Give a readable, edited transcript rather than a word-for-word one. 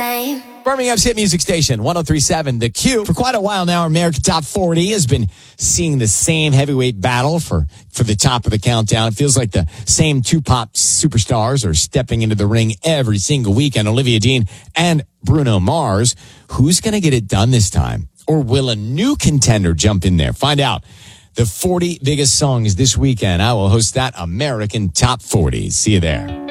same. Birmingham's hit music station, 103.7 The Q. For quite a while now, American Top 40 has been seeing the same heavyweight battle for the top of the countdown. It feels like the same two pop superstars are stepping into the ring every single weekend. Olivia Dean and Bruno Mars. Who's going to get it done this time? Or will a new contender jump in there? Find out. The 40 biggest songs this weekend. I will host that American Top 40. See you there.